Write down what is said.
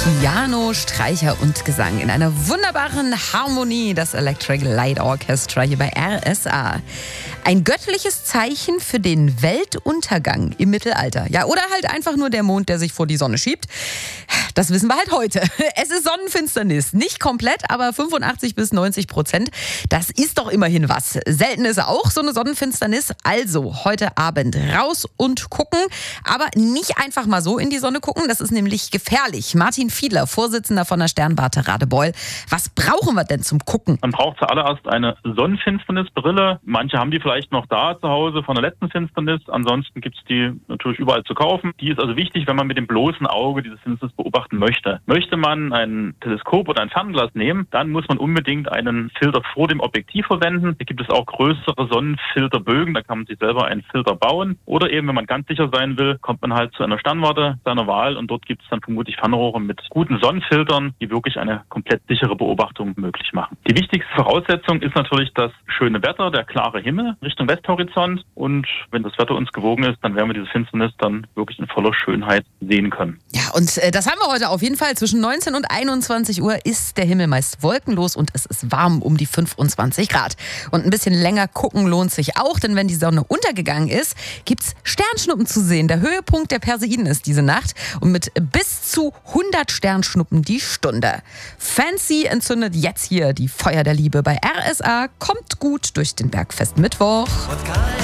Piano, Streicher und Gesang in einer wunderbaren Harmonie. Das Electric Light Orchestra hier bei RSA. Ein göttliches Zeichen für den Weltuntergang im Mittelalter. Ja, oder halt einfach nur der Mond, der sich vor die Sonne schiebt. Das wissen wir halt heute. Es ist Sonnenfinsternis. Nicht komplett, aber 85-90%. Das ist doch immerhin was. Selten ist auch so eine Sonnenfinsternis. Also heute Abend raus und gucken. Aber nicht einfach mal so in die Sonne gucken. Das ist nämlich gefährlich. Martin Fiedler, Vorsitzender von der Sternwarte Radebeul. Was brauchen wir denn zum Gucken? Man braucht zuallererst eine Sonnenfinsternisbrille. Manche haben die vielleicht noch da zu Hause von der letzten Finsternis. Ansonsten gibt es die natürlich überall zu kaufen. Die ist also wichtig, wenn man mit dem bloßen Auge diese Finsternis beobachten möchte. Möchte man ein Teleskop oder ein Fernglas nehmen, dann muss man unbedingt einen Filter vor dem Objektiv verwenden. Hier gibt es auch größere Sonnenfilterbögen, da kann man sich selber einen Filter bauen. Oder eben, wenn man ganz sicher sein will, kommt man halt zu einer Sternwarte seiner Wahl und dort gibt es dann vermutlich Fernrohre mit guten Sonnenfiltern, die wirklich eine komplett sichere Beobachtung möglich machen. Die wichtigste Voraussetzung ist natürlich das schöne Wetter, der klare Himmel Richtung Westhorizont, und wenn das Wetter uns gewogen ist, dann werden wir diese Finsternis dann wirklich in voller Schönheit sehen können. Ja, und das haben wir heute auf jeden Fall. Zwischen 19 und 21 Uhr ist der Himmel meist wolkenlos und es ist warm, um die 25 Grad. Und ein bisschen länger gucken lohnt sich auch, denn wenn die Sonne untergegangen ist, gibt's Sternschnuppen zu sehen. Der Höhepunkt der Perseiden ist diese Nacht und mit bis zu 100 Sternschnuppen die Stunde. Fancy entzündet jetzt hier die Feuer der Liebe bei RSA. Kommt gut durch den Bergfest Mittwoch.